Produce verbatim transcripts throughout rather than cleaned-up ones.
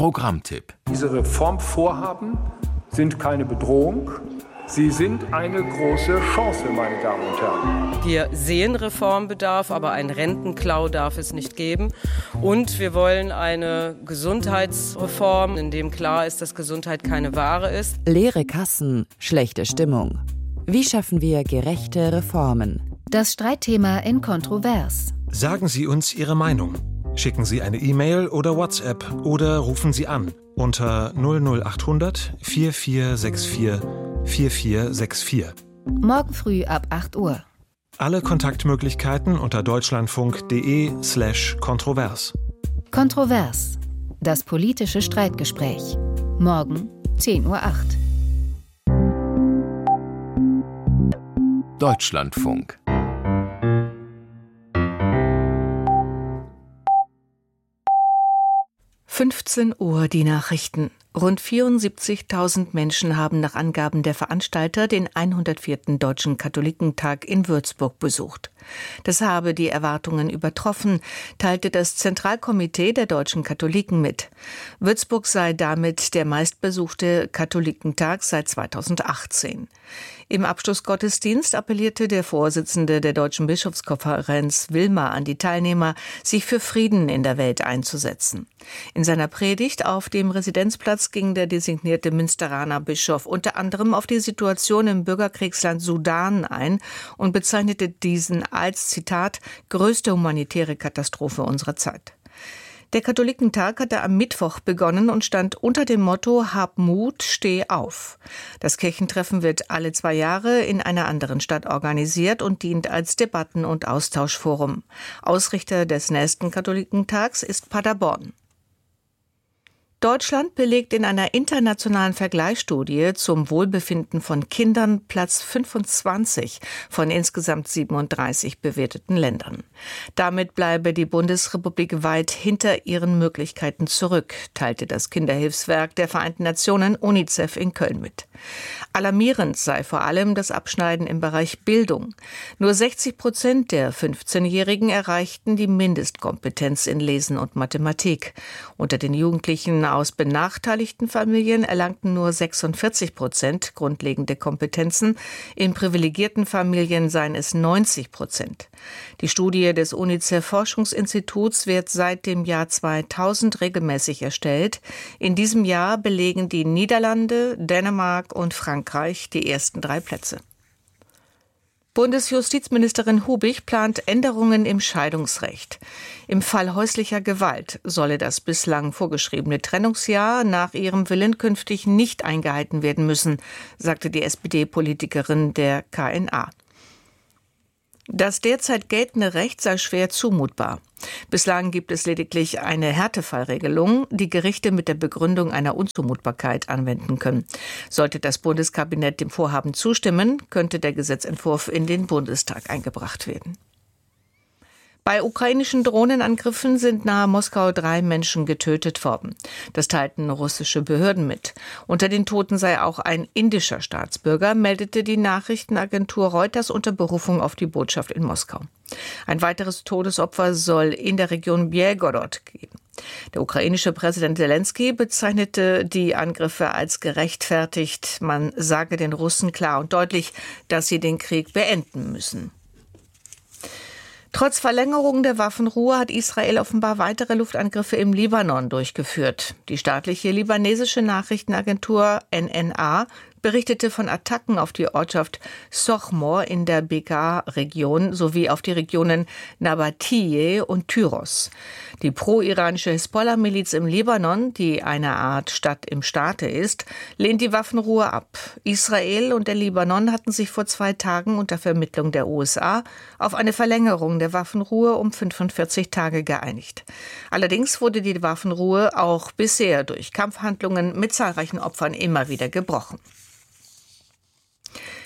Programmtipp. Diese Reformvorhaben sind keine Bedrohung. Sie sind eine große Chance, meine Damen und Herren. Wir sehen Reformbedarf, aber einen Rentenklau darf es nicht geben. Und wir wollen eine Gesundheitsreform, in dem klar ist, dass Gesundheit keine Ware ist. Leere Kassen, schlechte Stimmung. Wie schaffen wir gerechte Reformen? Das Streitthema in Kontrovers. Sagen Sie uns Ihre Meinung. Schicken Sie eine E-Mail oder WhatsApp oder rufen Sie an unter null null achthundert vier vier sechs vier vier vier sechs vier. Morgen früh ab acht Uhr. Alle Kontaktmöglichkeiten unter deutschlandfunk.de slash kontrovers. Kontrovers. Das politische Streitgespräch. Morgen zehn Uhr acht. Deutschlandfunk. fünfzehn Uhr die Nachrichten. Rund vierundsiebzigtausend Menschen haben nach Angaben der Veranstalter den hundertvierten Deutschen Katholikentag in Würzburg besucht. Das habe die Erwartungen übertroffen, teilte das Zentralkomitee der deutschen Katholiken mit. Würzburg sei damit der meistbesuchte Katholikentag seit zweitausendachtzehn. Im Abschlussgottesdienst appellierte der Vorsitzende der Deutschen Bischofskonferenz Wilmer an die Teilnehmer, sich für Frieden in der Welt einzusetzen. In seiner Predigt auf dem Residenzplatz ging der designierte Münsteraner Bischof unter anderem auf die Situation im Bürgerkriegsland Sudan ein und bezeichnete diesen als, Zitat, größte humanitäre Katastrophe unserer Zeit. Der Katholikentag hatte am Mittwoch begonnen und stand unter dem Motto Hab Mut, steh auf. Das Kirchentreffen wird alle zwei Jahre in einer anderen Stadt organisiert und dient als Debatten- und Austauschforum. Ausrichter des nächsten Katholikentags ist Paderborn. Deutschland belegt in einer internationalen Vergleichsstudie zum Wohlbefinden von Kindern Platz fünfundzwanzig von insgesamt siebenunddreißig bewerteten Ländern. Damit bleibe die Bundesrepublik weit hinter ihren Möglichkeiten zurück, teilte das Kinderhilfswerk der Vereinten Nationen UNICEF in Köln mit. Alarmierend sei vor allem das Abschneiden im Bereich Bildung. Nur sechzig Prozent der fünfzehnjährigen erreichten die Mindestkompetenz in Lesen und Mathematik. Unter den Jugendlichen aus benachteiligten Familien erlangten nur sechsundvierzig Prozent grundlegende Kompetenzen. In privilegierten Familien seien es neunzig Prozent. Die Studie des UNICEF-Forschungsinstituts wird seit dem Jahr zweitausend regelmäßig erstellt. In diesem Jahr belegen die Niederlande, Dänemark und Frankreich die ersten drei Plätze. Bundesjustizministerin Hubig plant Änderungen im Scheidungsrecht. Im Fall häuslicher Gewalt solle das bislang vorgeschriebene Trennungsjahr nach ihrem Willen künftig nicht eingehalten werden müssen, sagte die S P D-Politikerin der K N A. Das derzeit geltende Recht sei schwer zumutbar. Bislang gibt es lediglich eine Härtefallregelung, die Gerichte mit der Begründung einer Unzumutbarkeit anwenden können. Sollte das Bundeskabinett dem Vorhaben zustimmen, könnte der Gesetzentwurf in den Bundestag eingebracht werden. Bei ukrainischen Drohnenangriffen sind nahe Moskau drei Menschen getötet worden. Das teilten russische Behörden mit. Unter den Toten sei auch ein indischer Staatsbürger, meldete die Nachrichtenagentur Reuters unter Berufung auf die Botschaft in Moskau. Ein weiteres Todesopfer soll in der Region Belgorod geben. Der ukrainische Präsident Selenskyj bezeichnete die Angriffe als gerechtfertigt. Man sage den Russen klar und deutlich, dass sie den Krieg beenden müssen. Trotz Verlängerung der Waffenruhe hat Israel offenbar weitere Luftangriffe im Libanon durchgeführt. Die staatliche libanesische Nachrichtenagentur N N A berichtete von Attacken auf die Ortschaft Sochmor in der Bekaa-Region sowie auf die Regionen Nabatiyeh und Tyros. Die pro-iranische Hisbollah-Miliz im Libanon, die eine Art Stadt im Staate ist, lehnt die Waffenruhe ab. Israel und der Libanon hatten sich vor zwei Tagen unter Vermittlung der U S A auf eine Verlängerung der Waffenruhe um fünfundvierzig Tage geeinigt. Allerdings wurde die Waffenruhe auch bisher durch Kampfhandlungen mit zahlreichen Opfern immer wieder gebrochen.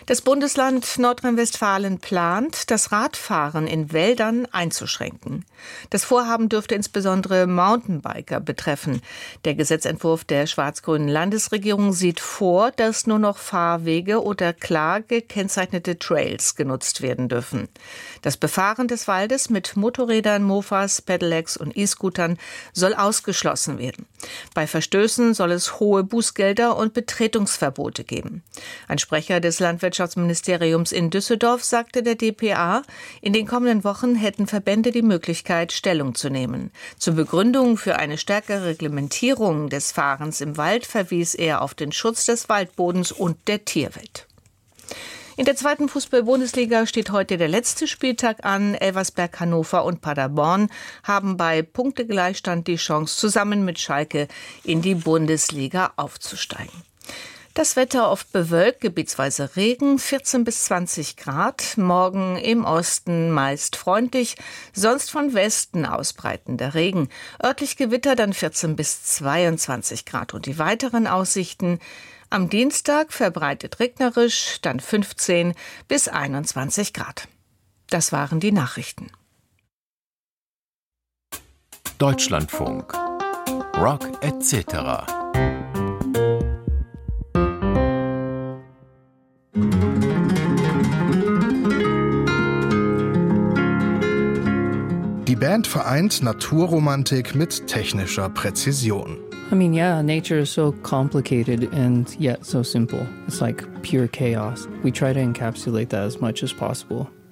Das Bundesland Nordrhein-Westfalen plant, das Radfahren in Wäldern einzuschränken. Das Vorhaben dürfte insbesondere Mountainbiker betreffen. Der Gesetzentwurf der schwarz-grünen Landesregierung sieht vor, dass nur noch Fahrwege oder klar gekennzeichnete Trails genutzt werden dürfen. Das Befahren des Waldes mit Motorrädern, Mofas, Pedelecs und E-Scootern soll ausgeschlossen werden. Bei Verstößen soll es hohe Bußgelder und Betretungsverbote geben. Ein Sprecher des Landwirtschaftsministeriums in Düsseldorf sagte der D P A, in den kommenden Wochen hätten Verbände die Möglichkeit, Stellung zu nehmen. Zur Begründung für eine stärkere Reglementierung des Fahrens im Wald verwies er auf den Schutz des Waldbodens und der Tierwelt. In der zweiten Fußball-Bundesliga steht heute der letzte Spieltag an. Elversberg, Hannover und Paderborn haben bei Punktegleichstand die Chance, zusammen mit Schalke in die Bundesliga aufzusteigen. Das Wetter oft bewölkt, gebietsweise Regen, vierzehn bis zwanzig Grad. Morgen im Osten meist freundlich, sonst von Westen ausbreitender Regen. Örtlich Gewitter, dann vierzehn bis zweiundzwanzig Grad. Und die weiteren Aussichten: am Dienstag verbreitet regnerisch, dann fünfzehn bis einundzwanzig Grad. Das waren die Nachrichten. Deutschlandfunk. Rock et cetera. Die Band vereint Naturromantik mit technischer Präzision. I mean, yeah, nature is so complicated and yet so simple. It's like pure chaos. We try to encapsulate that as much as possible.